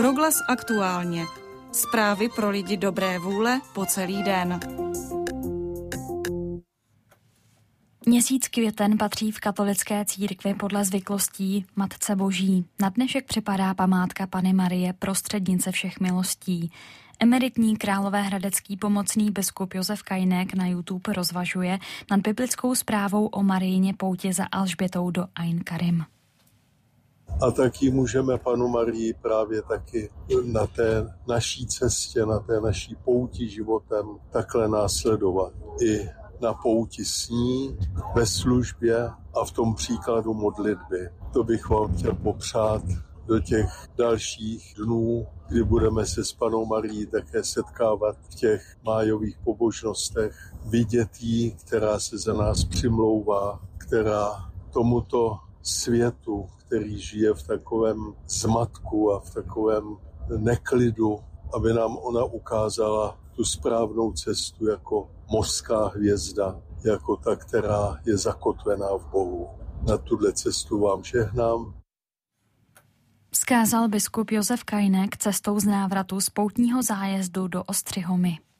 Proglas aktuálně. Zprávy pro lidi dobré vůle po celý den. Měsíc květen patří v katolické církvi podle zvyklostí Matce Boží. Na dnešek připadá památka Panny Marie, prostřednice všech milostí. Emeritní královéhradecký pomocný biskup Josef Kajnek na YouTube rozvažuje nad biblickou zprávou o Mariině poutě za Alžbětou do Ain Karim. A taky můžeme Pannu Marii právě taky na té naší cestě, na té naší pouti životem takhle následovat. I na pouti s ní, ve službě a v tom příkladu modlitby. To bych vám chtěl popřát do těch dalších dnů, kdy budeme se s Pannou Marií také setkávat v těch májových pobožnostech. Vidět jí, která se za nás přimlouvá, která tomuto světu, který žije v takovém zmatku a v takovém neklidu, aby nám ona ukázala tu správnou cestu jako mořská hvězda, jako ta, která je zakotvená v Bohu. Na tuhle cestu vám žehnám. Vzkázal biskup Josef Kajnek cestou z návratu z poutního zájezdu do Ostřihomy.